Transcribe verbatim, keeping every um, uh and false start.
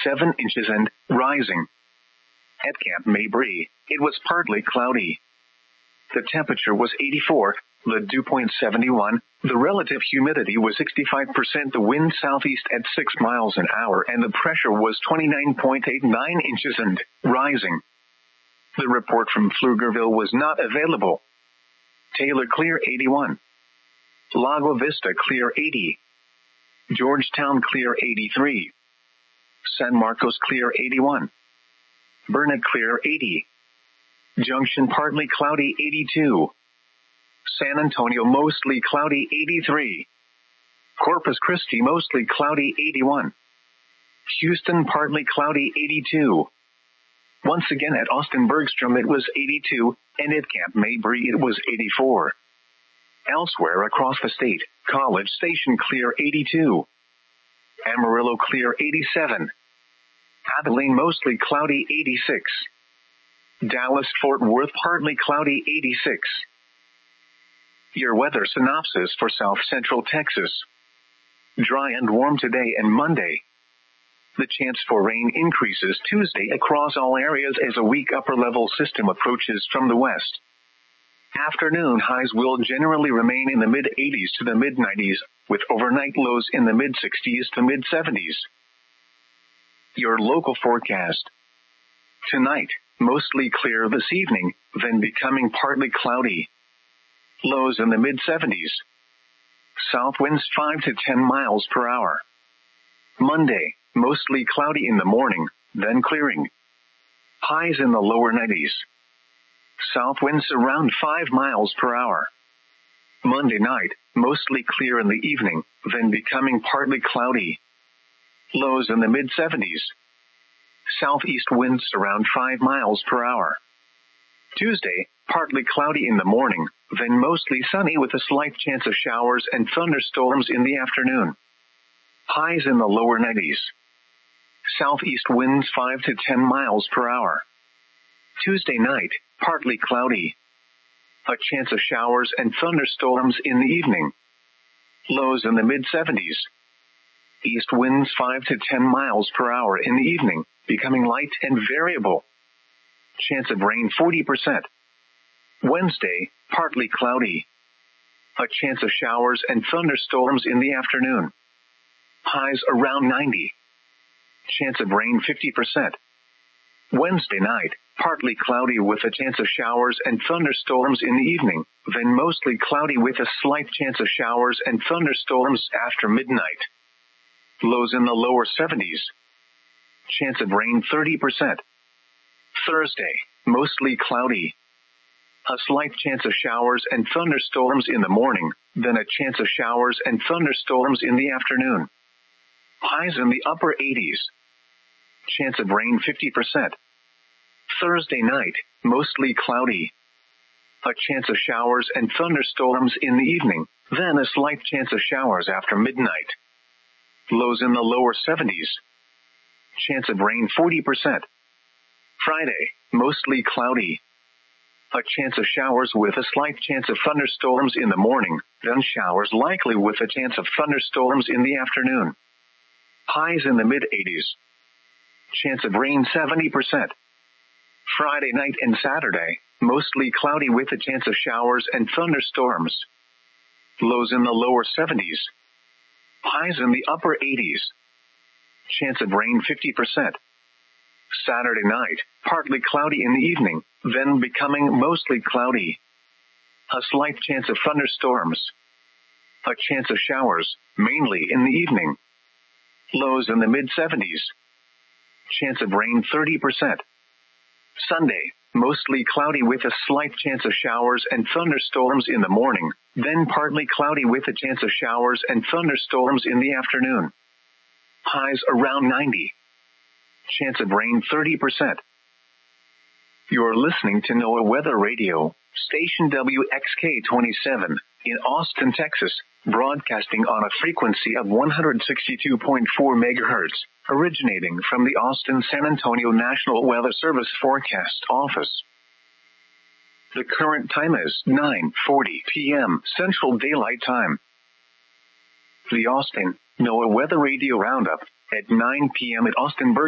seven inches and rising. At Camp Mabry, it was partly cloudy. The temperature was eighty-four, the dew point seventy-one, the relative humidity was sixty-five percent, the wind southeast at six miles an hour, and the pressure was twenty-nine point eight nine inches and rising. The report from Pflugerville was not available. Taylor clear eighty-one. Lago Vista clear eighty. Georgetown clear eighty-three. San Marcos clear eighty-one. Burnet clear eighty. Junction partly cloudy eighty-two. San Antonio mostly cloudy eighty-three. Corpus Christi mostly cloudy eighty-one. Houston partly cloudy eighty-two. Once again at Austin Bergstrom it was eighty-two, and at Camp Mabry it was eighty-four. Elsewhere across the state, College Station clear eighty-two. Amarillo clear eighty-seven. Abilene mostly cloudy eighty-six. Dallas-Fort Worth partly cloudy eighty-six. Your weather synopsis for South Central Texas. Dry and warm today and Monday. The chance for rain increases Tuesday across all areas as a weak upper-level system approaches from the west. Afternoon highs will generally remain in the mid-eighties to the mid-nineties, with overnight lows in the mid-sixties to mid-seventies. Your local forecast. Tonight, mostly clear this evening, then becoming partly cloudy. Lows in the mid-seventies. South winds five to ten miles per hour. Monday, mostly cloudy in the morning, then clearing. Highs in the lower nineties. South winds around five miles per hour. Monday night, mostly clear in the evening, then becoming partly cloudy. Lows in the mid-seventies. Southeast winds around five miles per hour. Tuesday, partly cloudy in the morning, then mostly sunny with a slight chance of showers and thunderstorms in the afternoon. Highs in the lower nineties. Southeast winds five to ten miles per hour. Tuesday night, partly cloudy. A chance of showers and thunderstorms in the evening. Lows in the mid-seventies. East winds five to ten miles per hour in the evening, becoming light and variable. Chance of rain forty percent. Wednesday, partly cloudy. A chance of showers and thunderstorms in the afternoon. Highs around ninety. Chance of rain fifty percent. Wednesday night, partly cloudy with a chance of showers and thunderstorms in the evening, then mostly cloudy with a slight chance of showers and thunderstorms after midnight. Lows in the lower seventies. Chance of rain thirty percent. Thursday, mostly cloudy. A slight chance of showers and thunderstorms in the morning, then a chance of showers and thunderstorms in the afternoon. Highs in the upper eighties. Chance of rain fifty percent. Thursday night, mostly cloudy. A chance of showers and thunderstorms in the evening, then a slight chance of showers after midnight. Lows in the lower seventies. Chance of rain forty percent. Friday, mostly cloudy. A chance of showers with a slight chance of thunderstorms in the morning, then showers likely with a chance of thunderstorms in the afternoon. Highs in the mid-eighties. Chance of rain seventy percent. Friday night and Saturday, mostly cloudy with a chance of showers and thunderstorms. Lows in the lower seventies. Highs in the upper eighties. Chance of rain fifty percent. Saturday night, partly cloudy in the evening, then becoming mostly cloudy. A slight chance of thunderstorms. A chance of showers, mainly in the evening. Lows in the mid-seventies. Chance of rain thirty percent. Sunday, mostly cloudy with a slight chance of showers and thunderstorms in the morning, then partly cloudy with a chance of showers and thunderstorms in the afternoon. Highs around ninety. Chance of rain thirty percent. You're listening to NOAA Weather Radio, station W X K twenty-seven, in Austin, Texas, broadcasting on a frequency of one hundred sixty-two point four megahertz, originating from the Austin-San Antonio National Weather Service Forecast Office. The current time is nine forty p.m. Central Daylight Time. The Austin NOAA Weather Radio Roundup at nine p.m. at Austin Berg